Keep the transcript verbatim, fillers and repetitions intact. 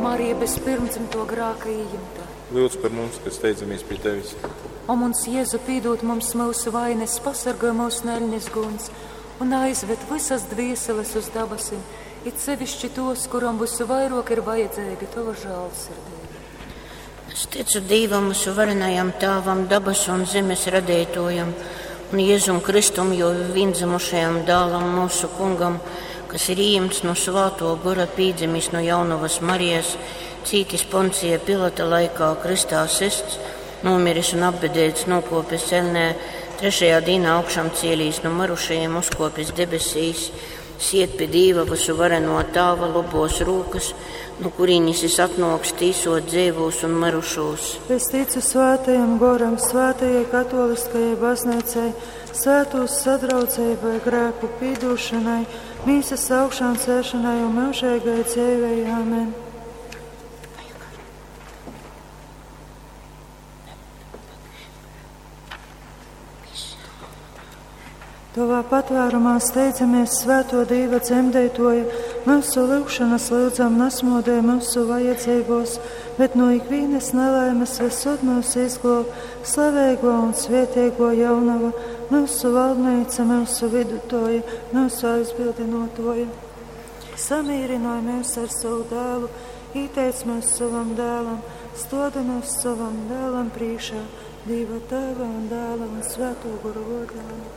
Marija, bez pirmdzimto grāka ījimta. Lūdz par mums, kas steidzamies pie tevis. O mums, Jēzu, pīdot mums mūsu vainas, pasargā mūsu neļņas guns un aizved visas dvieseles uz dabasim, it sevišķi tos, kuram visu vairāk ir vajadzīga tava žēlsirdība. Es ticu Dievam, mūsu varenajam Tēvam, dabas un zemes radītojam, un Jēzum Kristum, jo viendzimušajam dēlam mūsu kungam, kas ir ījimts no svāto gara, pīdzimis no jaunavas Marijas, cītis Poncija Pilata laikā, kristā sists, nomiris un apbedēts, nokopis celnē, trešajā dienā augšām cielīs no marušajiem, uzkopis debesīs, siet pie Dieva visu vareno Tēva labos rūkas, no kurīnis es atnoks tīsot dzīvos un marušos. Es ticu svētajam goram, svētajai katoliskajai baznīcai, svētos sadraudzēbai, grēku pīdūšanai, mīsas augšām celšanai un mūžīgai dzīvei. Amen. Tavā patvērumā steidzamies svēto Dieva dzemdētoja, mūsu lūgšanas lūdzam nesmodē mūsu vajadzībos, bet no ikvienas nelaimes visur mūs izglāb, slavēgo un svētīgo jaunava, mūsu valdnīca, mūsu vidutoja, mūsu aizbildinotoja. Samīrināja mūs ar savu dēlu, īteic mūs savam dēlam, stoda mūs savam dēlam prīšā, Dieva Tēva un Dēla un Svēto Garu vārdā.